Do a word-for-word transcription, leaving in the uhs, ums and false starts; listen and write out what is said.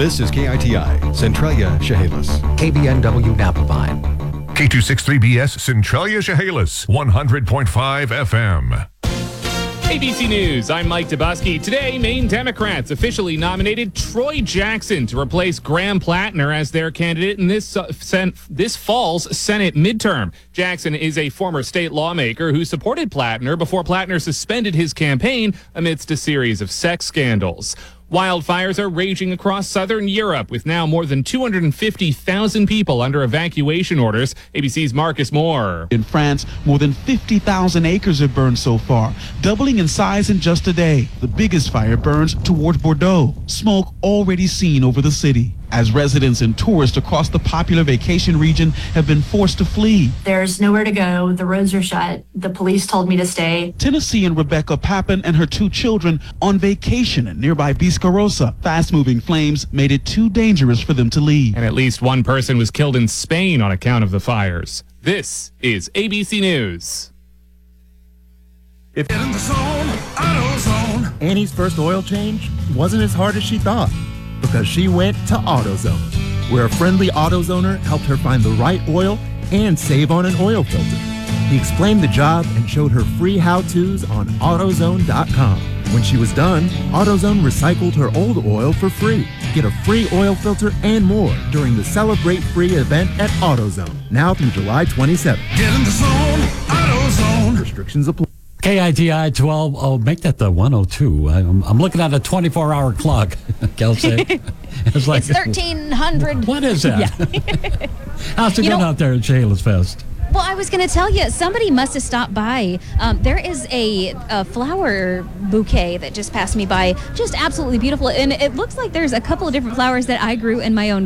This is K I T I, Centralia, Chehalis. K B N W Napa Vine. K two sixty-three B S, Centralia, Chehalis, one hundred point five F M. A B C News, I'm Mike Dubusky. Today, Maine Democrats officially nominated Troy Jackson to replace Graham Plattner as their candidate in this uh, sen- this fall's Senate midterm. Jackson is a former state lawmaker who supported Plattner before Plattner suspended his campaign amidst a series of sex scandals. Wildfires are raging across southern Europe, with now more than two hundred fifty thousand people under evacuation orders. A B C's Marcus Moore. In France, more than fifty thousand acres have burned so far, doubling in size in just a day. The biggest fire burns towards Bordeaux, smoke already seen over the city, as residents and tourists across the popular vacation region have been forced to flee. There's nowhere to go. The roads are shut. The police told me to stay. Tennessean Rebecca Papin and her two children on vacation in nearby Biscarrosa. Fast-moving flames made it too dangerous for them to leave. And at least one person was killed in Spain on account of the fires. This is A B C News. If in the zone, AutoZone. Annie's first oil change wasn't as hard as she thought, because she went to AutoZone, where a friendly AutoZoner helped her find the right oil and save on an oil filter. He explained the job and showed her free how-tos on AutoZone dot com. When she was done, AutoZone recycled her old oil for free. Get a free oil filter and more during the Celebrate Free event at AutoZone, now through July twenty-seventh. Get in the zone, AutoZone. Restrictions apply. K I T I twelve, oh, make that the one oh two. I'm, I'm looking at a twenty-four hour clock, Kelsey. It's like, it's thirteen hundred. What is that? Yeah. How's it You going know- out there at Chehalis Fest? Well, I was going to tell you, somebody must have stopped by. Um, there is a, a flower bouquet that just passed me by, just absolutely beautiful. And it looks like there's a couple of different flowers that I grew in my own